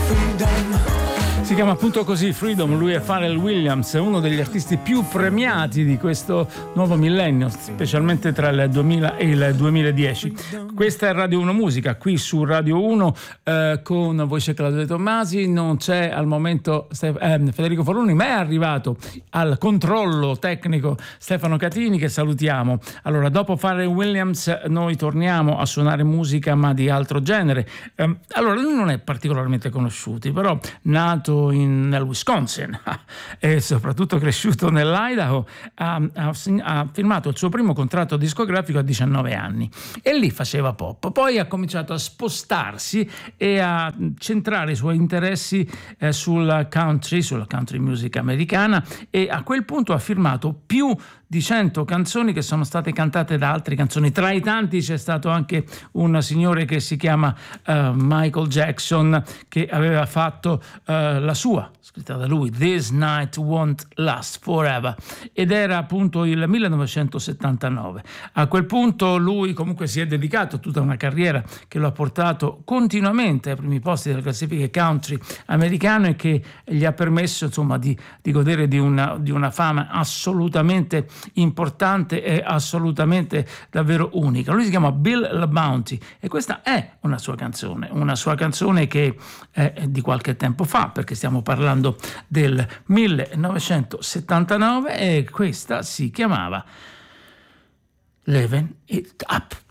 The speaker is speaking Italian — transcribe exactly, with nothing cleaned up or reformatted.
Si chiama appunto così Freedom, lui è Pharrell Williams, uno degli artisti più premiati di questo nuovo millennio, specialmente tra il duemila e il duemiladieci. Questa è Radio uno Musica, qui su Radio uno eh, con voce Claudio De Tommasi. Non c'è al momento Stef- eh, Federico Forloni, ma è arrivato al controllo tecnico Stefano Catini, che salutiamo. Allora, dopo Pharrell Williams noi torniamo a suonare musica ma di altro genere. Eh, allora, lui non è particolarmente conosciuto, però nato in, nel Wisconsin e soprattutto cresciuto nell'Idaho, ha, ha, ha firmato il suo primo contratto discografico a diciannove anni e lì faceva pop. Poi ha cominciato a spostarsi e a centrare i suoi interessi eh, sul country, sulla country music americana, e a quel punto ha firmato più di cento canzoni che sono state cantate da altre canzoni. Tra i tanti c'è stato anche un signore che si chiama uh, Michael Jackson, che aveva fatto uh, la sua, scritta da lui, This Night Won't Last Forever, ed era appunto il millenovecentosettantanove. A quel punto lui comunque si è dedicato a tutta una carriera che lo ha portato continuamente ai primi posti delle classifiche country americane, e che gli ha permesso insomma di, di godere di una, di una fama assolutamente importante e assolutamente davvero unica. Lui si chiama Bill LaBounty e questa è una sua canzone, una sua canzone che è di qualche tempo fa, perché stiamo parlando del millenovecentosettantanove, e questa si chiamava Living It Up.